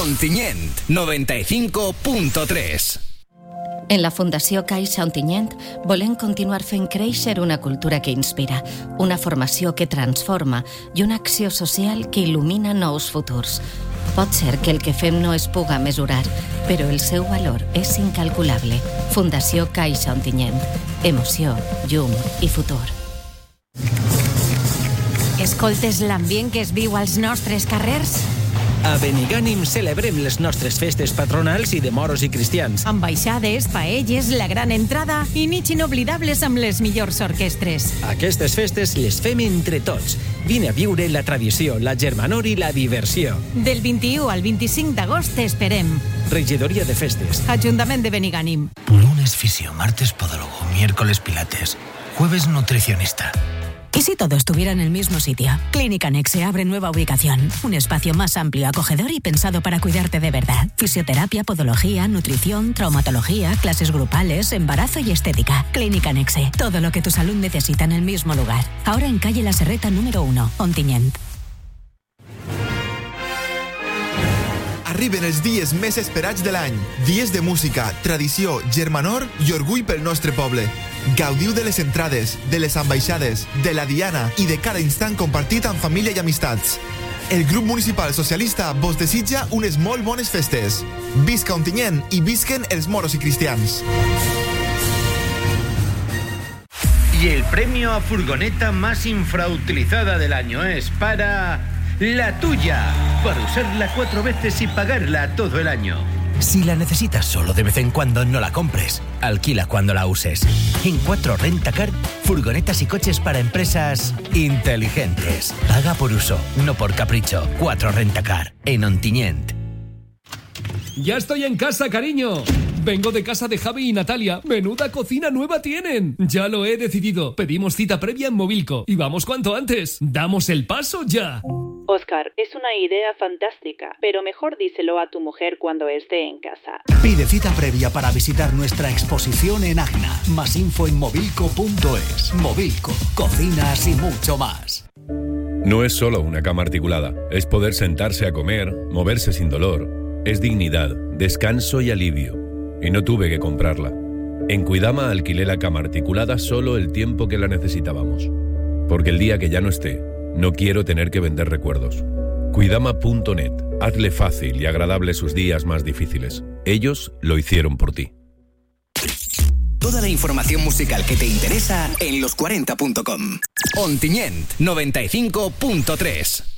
Ontinyent 95.3. En la Fundació Caixa Ontinyent volem continuar fent créixer una cultura que inspira, una formació que transforma i una acció social que il·lumina nous futurs. Pot ser que el que fem no es puga mesurar, però el seu valor és incalculable. Fundació Caixa Ontinyent. Emoció, llum i futur. Escoltes l'ambient que es viu als nostres carrers? A Benigànim celebrem les nostres festes patronals i de moros i cristians. Ambaixades, paelles, la gran entrada i nits inoblidables amb les millors orquestres. Aquestes festes les fem entre tots. Vine a viure la tradició, la germanor i la diversió. Del 21 al 25 d'agost t'esperem. Regidoria de Festes. Ajuntament de Benigànim. Lunes fisio, martes podólogo, miércoles pilates, jueves nutricionista. ¿Y si todo estuviera en el mismo sitio? Clínica Nexe abre nueva ubicación. Un espacio más amplio, acogedor y pensado para cuidarte de verdad. Fisioterapia, podología, nutrición, traumatología, clases grupales, embarazo y estética. Clínica Nexe. Todo lo que tu salud necesita en el mismo lugar. Ahora en calle La Serreta número 1, Ontinyent. Arriben els dies més esperats de l'any. Dies de música, tradició, germanor i orgull pel nostre poble. Gaudiu de les entrades, de les ambaixades, de la diana i de cada instant compartit amb família i amistats. El grup municipal socialista vos desitja unes molt bones festes. Visca Ontinyent i visquen els moros i cristians. Y el premio a furgoneta más infrautilizada del año es para La Tuya, para usarla 4 veces y pagarla todo el año. Si la necesitas solo de vez en cuando, no la compres. Alquila cuando la uses. En 4 Rentacar, furgonetas y coches para empresas inteligentes. Paga por uso, no por capricho. 4 Rentacar, en Ontinyent. Ya estoy en casa, cariño. Vengo de casa de Javi y Natalia. Menuda cocina nueva tienen. Ya lo he decidido. Pedimos cita previa en Movilco. Y vamos cuanto antes. ¡Damos el paso ya! Oscar, es una idea fantástica, pero mejor díselo a tu mujer cuando esté en casa. Pide cita previa para visitar nuestra exposición en Agna. Más info en movilco.es. Movilco, cocinas y mucho más. No es solo una cama articulada. Es poder sentarse a comer, moverse sin dolor. Es dignidad, descanso y alivio. Y no tuve que comprarla. En Cuidama alquilé la cama articulada solo el tiempo que la necesitábamos. Porque el día que ya no esté, no quiero tener que vender recuerdos. Cuidama.net. Hazle fácil y agradable sus días más difíciles. Ellos lo hicieron por ti. Toda la información musical que te interesa en los40.com. Ontinyent 95.3.